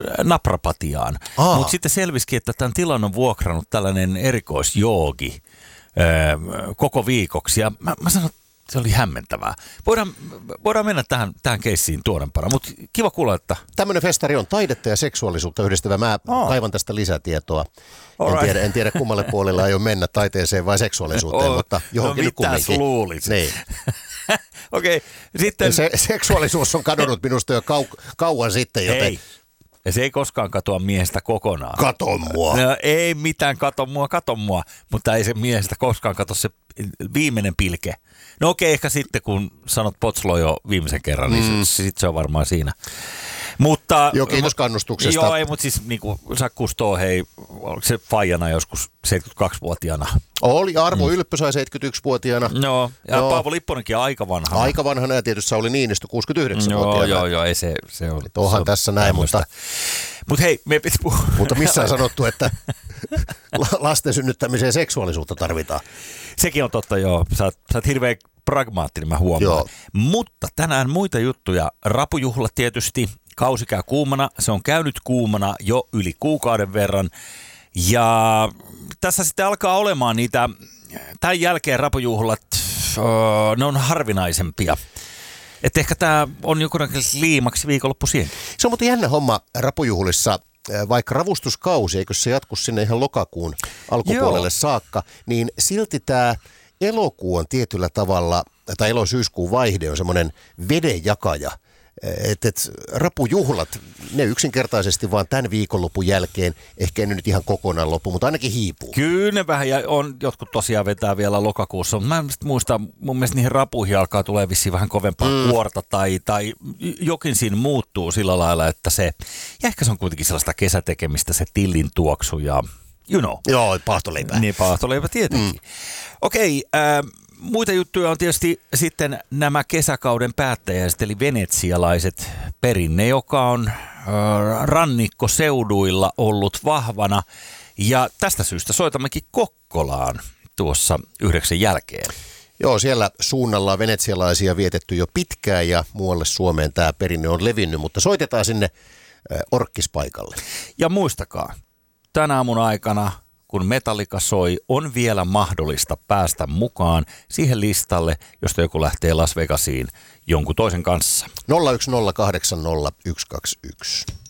naprapatiaan. Mutta sitten selvisikin, että tämän tilan on vuokrannut tällainen erikoisjoogi koko viikoksi. Ja mä sanon, että se oli hämmentävää. Voidaan mennä tähän keissiin tuonempana, mutta kiva kuulla, että... Tämmöinen festari on taidetta ja seksuaalisuutta yhdistävä. Mä kaivan tästä lisätietoa. En tiedä kummalle puolelle aion mennä, taiteeseen vai seksuaalisuuteen, mutta johonkin nyt kumminkin. Mitä luulit? Niin. Okei, sitten... Seksuaalisuus on kadonnut minusta jo kauan sitten, joten... Ei. Ja se ei koskaan katoa miehestä kokonaan. Kato mua. No, ei mitään kato mua, mutta ei se miehestä koskaan kato se viimeinen pilke. No okei, ehkä sitten kun sanot Potslo jo viimeisen kerran, niin sitten se on varmaan siinä. Mutta, joo, kiitos kannustuksesta. Joo, ei, mutta siis niin kuin sä kustoo, hei, oliko se faijana joskus 72-vuotiaana? Oli, Arvo Ylppö sai 71-vuotiaana. Joo, ja Paavo Lipponenkin aika vanhana. Aika vanhana ja tietysti Sauli Niinistö 69-vuotiaana. Joo, ei se on. Onhan tässä näin, mutta hei, me piti puhua. Mutta missä on sanottu, että lasten synnyttämiseen seksuaalisuutta tarvitaan. Sekin on totta, joo. Sä oot hirveän pragmaattinen, mä huomaan. Joo. Mutta tänään muita juttuja. Rapujuhla tietysti. Kausi käy kuumana. Se on käynyt kuumana jo yli kuukauden verran. Ja tässä sitten alkaa olemaan niitä, tämän jälkeen rapujuhlat, ne on harvinaisempia. Että ehkä tämä on jonkunlainen liimaksi viikonloppu siihen. Se on muuten jännä homma rapujuhlissa, vaikka ravustuskausi, eikö se jatku sinne ihan lokakuun alkupuolelle saakka, niin silti tämä elokuu on tietyllä tavalla, tai elo-syyskuun vaihde on semmoinen vedenjakaja. Että rapujuhlat, ne yksinkertaisesti vaan tämän viikonlopun jälkeen, ehkä ne nyt ihan kokonaan loppu, mutta ainakin hiipuu. Kyllä ne vähän, ja on jotkut tosiaan vetää vielä lokakuussa, mutta mä en muista, mun mielestä niihin rapuihin alkaa tulee vissiin vähän kovempaa kuorta, tai jokin siinä muuttuu sillä lailla, että se, ja ehkä se on kuitenkin sellaista kesätekemistä, se tillin tuoksu ja you know. Joo, paahtoleipää. Niin, paahtoleipä tietenkin. Okei, muita juttuja on tietysti sitten nämä kesäkauden päättäjäiset, eli venetsialaiset perinne, joka on rannikkoseuduilla ollut vahvana. Ja tästä syystä soitammekin Kokkolaan tuossa 9 jälkeen. Joo, siellä suunnalla venetsialaisia vietetty jo pitkään ja muualle Suomeen tämä perinne on levinnyt, mutta soitetaan sinne orkkispaikalle. Ja muistakaa, tänä aamun aikana, kun Metallica soi, on vielä mahdollista päästä mukaan siihen listalle, josta joku lähtee Las Vegasiin jonkun toisen kanssa. 010800121.